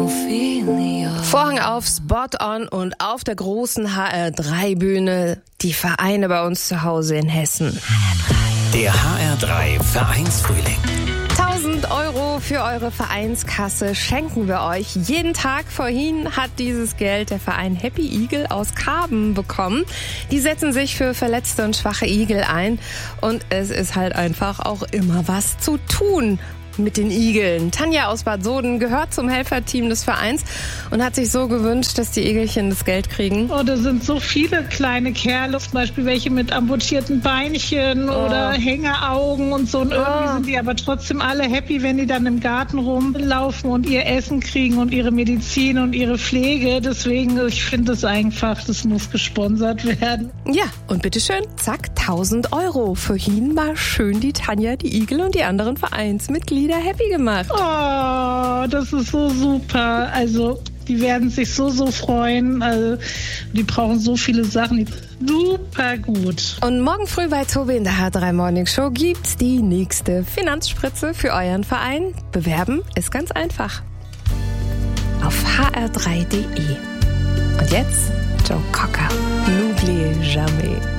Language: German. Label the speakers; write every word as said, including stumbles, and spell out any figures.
Speaker 1: Vorhang auf, Spot on und auf der großen H R drei Bühne die Vereine bei uns zu Hause in Hessen.
Speaker 2: Der H R drei Vereinsfrühling.
Speaker 1: tausend Euro für eure Vereinskasse schenken wir euch. Jeden Tag. Vorhin hat dieses Geld der Verein Happy Eagle aus Karben bekommen. Die setzen sich für verletzte und schwache Igel ein. Und es ist halt einfach auch immer was zu tun mit den Igeln. Tanja aus Bad Soden gehört zum Helferteam des Vereins und hat sich so gewünscht, dass die Igelchen das Geld kriegen.
Speaker 3: Oh, da sind so viele kleine Kerle, zum Beispiel welche mit amputierten Beinchen oh. oder Hängeraugen und so. Und irgendwie oh. sind die aber trotzdem alle happy, wenn die dann im Garten rumlaufen und ihr Essen kriegen und ihre Medizin und ihre Pflege. Deswegen, ich finde es einfach, das muss gesponsert werden.
Speaker 1: Ja, und bitteschön, zack, tausend Euro. Vorhin mal schön die Tanja, die Igel und die anderen Vereinsmitglieder happy gemacht.
Speaker 3: Oh, das ist so super. Also, die werden sich so, so freuen. Also, die brauchen so viele Sachen. Super gut.
Speaker 1: Und morgen früh bei Tobi in der H R drei Morning Show gibt's die nächste Finanzspritze für euren Verein. Bewerben ist ganz einfach. Auf h r drei punkt d e. Und jetzt Joe Cocker. N'oubliez jamais.